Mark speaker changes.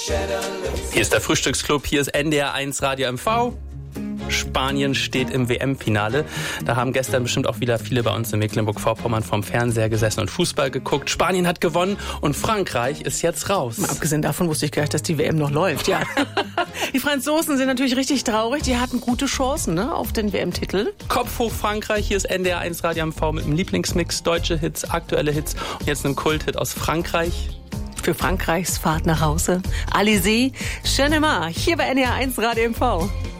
Speaker 1: Hier ist der Frühstücksclub, hier ist NDR 1 Radio MV. Spanien steht im WM-Finale. Da haben gestern bestimmt auch wieder viele bei uns in Mecklenburg-Vorpommern vorm Fernseher gesessen und Fußball geguckt. Spanien hat gewonnen und Frankreich ist jetzt raus.
Speaker 2: Mal abgesehen davon wusste ich gar nicht, dass die WM noch läuft. Ja. Die Franzosen sind natürlich richtig traurig. Die hatten gute Chancen, ne, auf den WM-Titel.
Speaker 1: Kopf hoch Frankreich, hier ist NDR 1 Radio MV mit dem Lieblingsmix. Deutsche Hits, aktuelle Hits und jetzt einem Kulthit aus Frankreich.
Speaker 2: Für Frankreichs Fahrt nach Hause. Alizé, Chenemar, hier bei NDR 1 Radio MV.